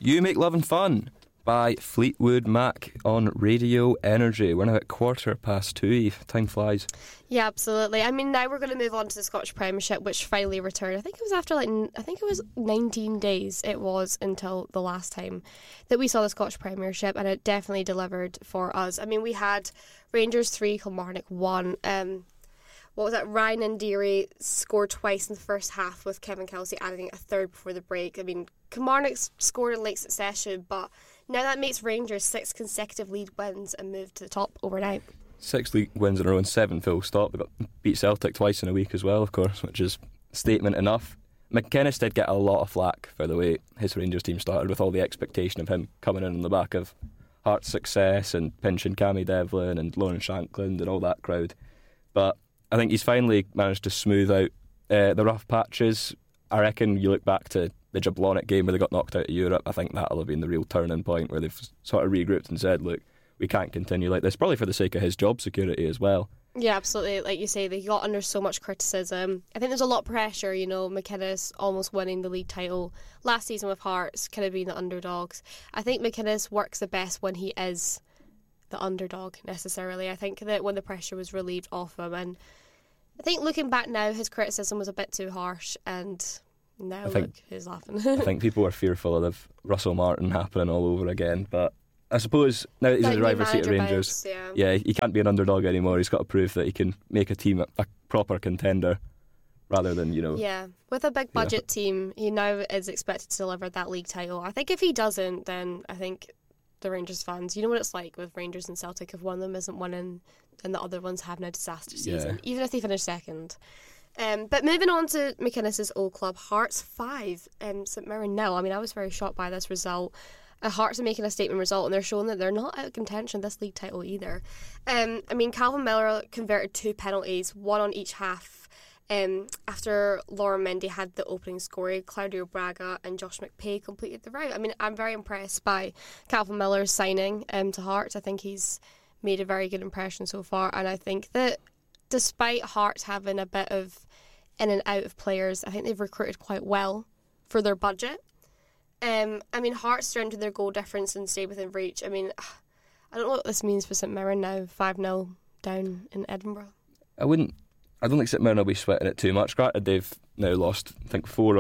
You Make Love and Fun by Fleetwood Mac on Radio Energy. We're now at 2:15. Time flies. Yeah, absolutely. I mean, now we're going to move on to the Scottish Premiership, which finally returned. I think it was after 19 days it was until the last time that we saw the Scottish Premiership, and it definitely delivered for us. I mean, we had Rangers 3, Kilmarnock 1. What was that? Ryan Ndiri scored twice in the first half, with Kevin Kelsey adding a third before the break. I mean, Kilmarnock scored in late succession, but now that makes Rangers 6 consecutive league wins and move to the top overnight. 6 league wins in a row and 7 full stop. They got beat Celtic twice in a week as well, of course, which is statement enough. McInnes did get a lot of flack for the way his Rangers team started, with all the expectation of him coming in on the back of Hearts' success and pinching Cammy Devlin and Lawrence Shankland and all that crowd. But I think he's finally managed to smooth out the rough patches. I reckon you look back to the Jablonec game where they got knocked out of Europe. I think that'll have been the real turning point, where they've sort of regrouped and said, look, we can't continue like this, probably for the sake of his job security as well. Yeah, absolutely. Like you say, they got under so much criticism. I think there's a lot of pressure, you know, McInnes almost winning the league title last season with Hearts, kind of being the underdogs. I think McInnes works the best when he is the underdog, necessarily. I think that when the pressure was relieved off him, and I think looking back now, his criticism was a bit too harsh, and now look, who's laughing. I think people are fearful of Russell Martin happening all over again, but I suppose now that he's in the driver's seat at Rangers, he can't be an underdog anymore. He's got to prove that he can make a team a proper contender, rather than, you know... Yeah, with a big budget team, he now is expected to deliver that league title. I think if he doesn't, then I think the Rangers fans, you know what it's like with Rangers and Celtic, if one of them isn't winning and the other one's having a disaster season, even if they finish second. But moving on to McInnes' old club, Hearts 5, St Mirren 0. I mean, I was very shocked by this result. Hearts are making a statement result, and they're showing that they're not out of contention this league title either. I mean, Calvin Miller converted 2 penalties, one on each half. After Lauren Mendy had the opening score, Claudio Braga and Josh McPay completed the rout. I mean, I'm very impressed by Calvin Miller's signing to Hearts. I think he's made a very good impression so far, and I think that despite Hearts having a bit of in and out of players, I think they've recruited quite well for their budget. I mean, Hearts strengthened their goal difference and stayed within reach. I mean, I don't know what this means for St Mirren now, 5-0 down in Edinburgh. I don't think St Mirren will be sweating it too much. Granted, they've now lost, I think, four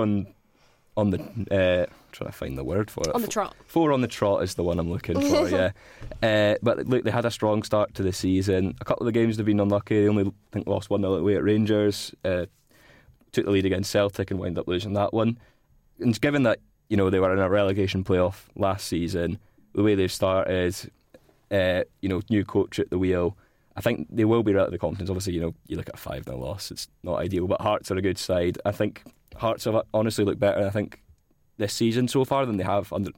on the trying to find the word for it. On the trot. 4 on the trot is the one I'm looking for. Yeah. But look, they had a strong start to the season. A couple of the games they've been unlucky. They only, I think, lost 1-0 away at Rangers. Took the lead against Celtic and wound up losing that one. And given that, you know, they were in a relegation playoff last season, the way they've started, you know, new coach at the wheel, I think they will be relatively confident. Obviously, you know, you look at a 5-0 loss, it's not ideal, but Hearts are a good side. I think Hearts have honestly looked better, I think, this season so far than they had under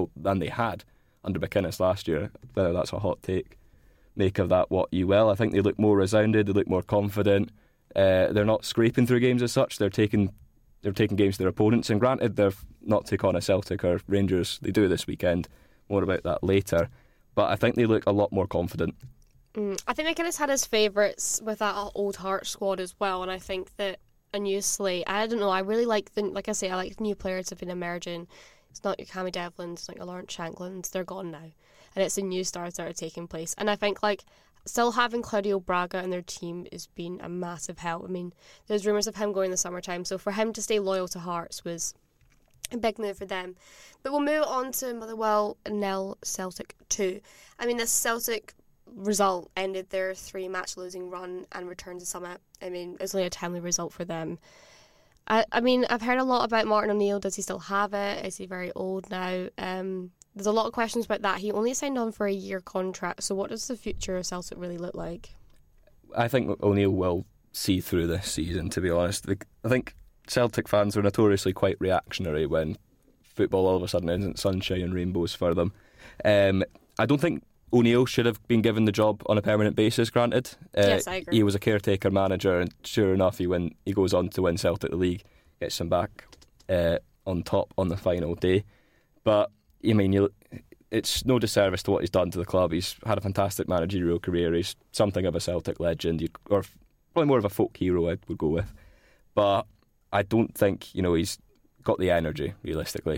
McInnes last year. Whether that's a hot take, make of that what you will. I think they look more resounded, they look more confident. They're not scraping through games as such. They're taking games to their opponents, and granted, they're not take on a Celtic or Rangers. They do this weekend. More about that later. But I think they look a lot more confident. I think McInnes had his favourites with that old Hearts squad as well, and I think that a new slate, I don't know, I really like like I say, I like new players have been emerging. It's not your Cammy Devlins, it's not your Lawrence Shanklands, they're gone now, and it's the new stars that are taking place. And I think like still having Claudio Braga in their team has been a massive help. I mean, there's rumours of him going in the summertime, so for him to stay loyal to Hearts was a big move for them. But we'll move on to Motherwell 0, Celtic 2. I mean, this Celtic result ended their 3-match losing run and returned to Summit. I mean, it's only a timely result for them. I mean, I've heard a lot about Martin O'Neill. Does he still have it? Is he very old now? There's a lot of questions about that. He only signed on for a year contract, so what does the future of Celtic really look like? I think O'Neill will see through this season, to be honest. I think Celtic fans are notoriously quite reactionary when football all of a sudden isn't sunshine and rainbows for them. I don't think O'Neill should have been given the job on a permanent basis, granted. Yes, I agree. He was a caretaker manager, and sure enough, he goes on to win Celtic the league, gets him back on top on the final day. But, I mean, it's no disservice to what he's done to the club. He's had a fantastic managerial career. He's something of a Celtic legend, or probably more of a folk hero, I would go with. But I don't think, he's got the energy, realistically.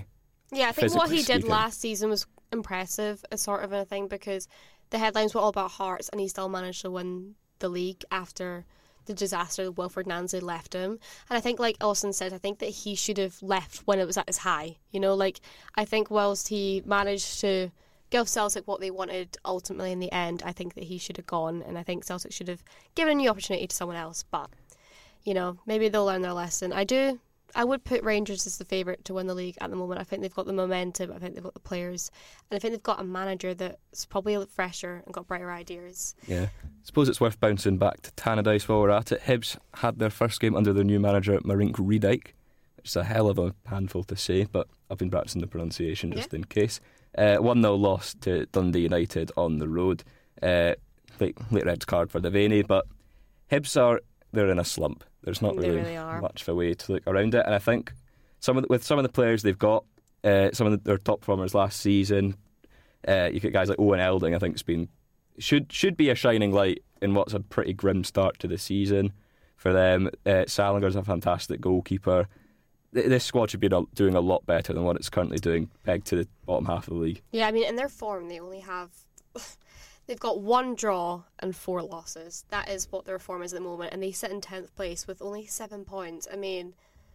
Yeah, I think what he physically did speaking. last season was impressive, a sort of a thing, because the headlines were all about Hearts and he still managed to win the league after the disaster that Wilfred Nancy left him. And I think, like Austin said, I think that he should have left when it was at his high. You know, like, I think whilst he managed to give Celtic what they wanted ultimately in the end, I think that he should have gone, and I think Celtic should have given a new opportunity to someone else. But, you know, maybe they'll learn their lesson. I would put Rangers as the favourite to win the league at the moment. I think they've got the momentum, I think they've got the players, and I think they've got a manager that's probably a little fresher and got brighter ideas. Yeah. I suppose it's worth bouncing back to Tannadice while we're at it. Hibs had their first game under their new manager, Marink Riedijk, which is a hell of a handful to say, but I've been practicing the pronunciation just in case. 1-0 loss to Dundee United on the road. Late red card for Devaney, but Hibs they're in a slump. There's not really much of a way to look around it, and I think with some of the players they've got, some of their top performers last season, you get guys like Owen Elding. I think should be a shining light in what's a pretty grim start to the season for them. Salinger's a fantastic goalkeeper. This squad should be doing a lot better than what it's currently doing, pegged to the bottom half of the league. Yeah, I mean, in their form, they only have. They've got 1 draw and 4 losses. That is what their form is at the moment, and they sit in 10th place with only 7 points. I mean,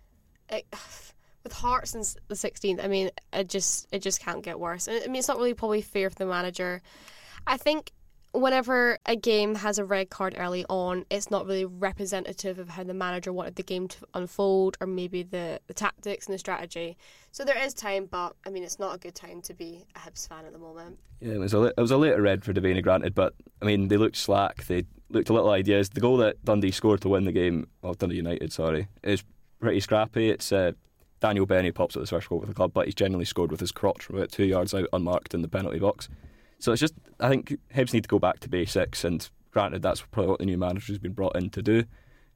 with Hearts in the 16th, I mean, it just can't get worse. And I mean, it's not really probably fair for the manager. I think whenever a game has a red card early on, it's not really representative of how the manager wanted the game to unfold, or maybe the tactics and the strategy. So there is time, but I mean, it's not a good time to be a Hibs fan at the moment. Yeah, it was a later red for Devaney, granted, but I mean, they looked slack. They looked a little ideas. The goal that Dundee scored to win the game, Dundee United, is pretty scrappy. It's Daniel Benny pops at the first goal with the club, but he's generally scored with his crotch from about 2 yards out, unmarked in the penalty box. So it's just, I think Hibs need to go back to basics, and granted, that's probably what the new manager's been brought in to do.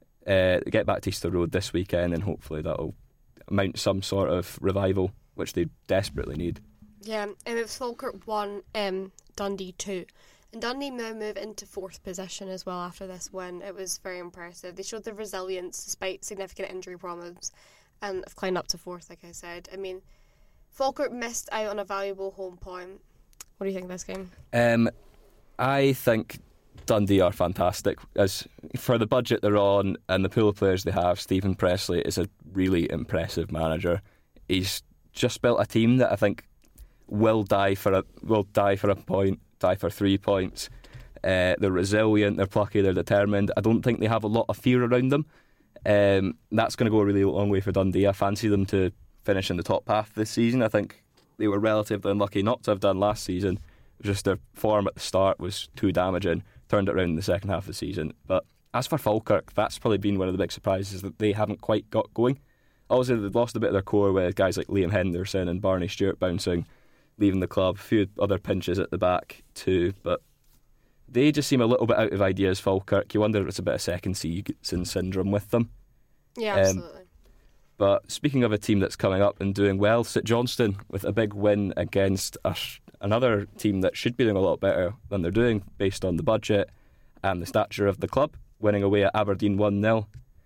Get back to Easter Road this weekend, and hopefully that'll mount some sort of revival, which they desperately need. Yeah, and if Falkirk won, Dundee 2. And Dundee now move into 4th position as well after this win. It was very impressive. They showed their resilience despite significant injury problems and have climbed up to 4th, like I said. I mean, Falkirk missed out on a valuable home point. What do you think of this game? I think Dundee are fantastic. As for the budget they're on and the pool of players they have, Stephen Pressley is a really impressive manager. He's just built a team that I think will die for a point, die for 3 points. They're resilient, they're plucky, they're determined. I don't think they have a lot of fear around them. That's going to go a really long way for Dundee. I fancy them to finish in the top half this season. I think they were relatively unlucky not to have done last season. It was just their form at the start was too damaging. Turned it around in the second half of the season. But as for Falkirk, that's probably been one of the big surprises, that they haven't quite got going. Obviously, they've lost a bit of their core with guys like Liam Henderson and Barney Stewart bouncing, leaving the club. A few other pinches at the back too, but they just seem a little bit out of ideas, Falkirk. You wonder if it's a bit of second season syndrome with them. Yeah, absolutely. But speaking of a team that's coming up and doing well, St Johnstone with a big win against another team that should be doing a lot better than they're doing based on the budget and the stature of the club, winning away at Aberdeen 1-0.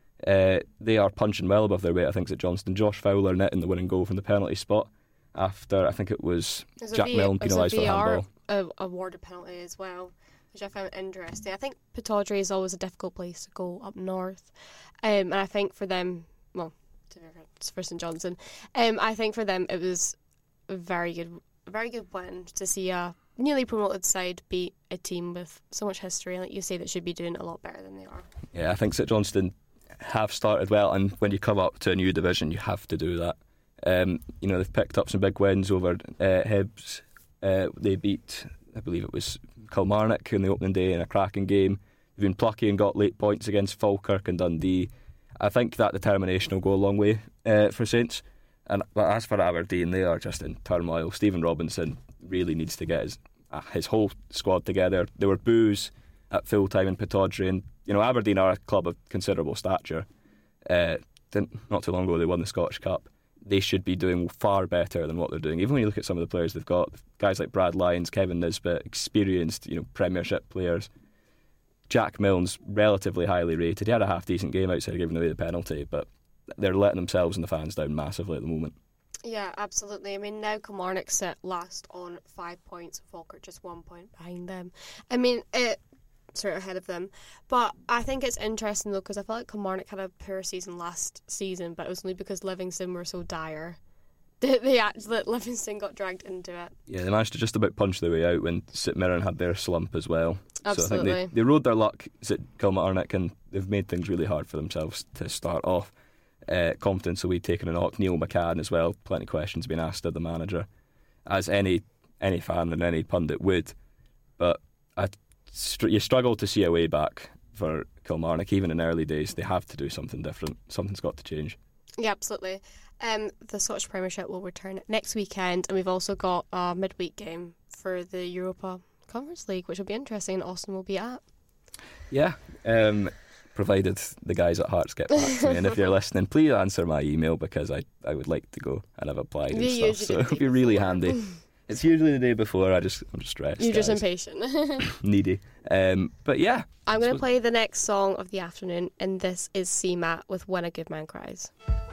They are punching well above their weight, I think, St Johnstone. Josh Fowler netting the winning goal from the penalty spot after, I think it was Jack Milne penalised for a handball. Awarded penalty as well, which I found interesting. I think Pittodrie is always a difficult place to go up north, and I think for them, well, for St Johnstone, I think for them it was a very good win to see a newly promoted side beat a team with so much history, and like you say, that should be doing a lot better than they are. Yeah, I think St Johnstone have started well, and when you come up to a new division, you have to do that. They've picked up some big wins over Hibs. They beat, I believe it was Kilmarnock in the opening day in a cracking game. They've been plucky and got late points against Falkirk and Dundee. I think that determination will go a long way for Saints. But as for Aberdeen, they are just in turmoil. Stephen Robinson really needs to get his whole squad together. There were boos at full time in Pittodrie, and Aberdeen are a club of considerable stature. Not too long ago they won the Scottish Cup. They should be doing far better than what they're doing. Even when you look at some of the players they've got, guys like Brad Lyons, Kevin Nisbet, experienced Premiership players. Jack Milne's relatively highly rated. He had a half decent game outside of giving away the penalty, but they're letting themselves and the fans down massively at the moment. Yeah, absolutely. I mean, now Kilmarnock sit last on 5 points, Falkirk just 1 point behind them. I mean, ahead of them. But I think it's interesting, though, because I felt like Kilmarnock had a poor season last season, but it was only because Livingston were so dire. Livingston got dragged into it. Yeah, they managed to just about punch their way out when St Mirren had their slump as well. Absolutely. So I think they rode their luck at Kilmarnock, and they've made things really hard for themselves to start off. Confidence will be taking a knock. Neil McCann as well. Plenty of questions being asked of the manager, as any fan and any pundit would. But you struggle to see a way back for Kilmarnock, even in early days. They have to do something different. Something's got to change. Yeah, absolutely. The Scottish Premiership will return next weekend, and we've also got a midweek game for the Europa Conference League, which will be interesting, and Austin will be at. Yeah, provided the guys at Hearts get back to me. And if you're listening, please answer my email, because I would like to go, and I've applied and stuff, so it'll be really handy. It's usually the day before. I'm just stressed. You're just impatient. Needy. But yeah. I'm going to play the next song of the afternoon, and this is CMAT with When a Good Man Cries.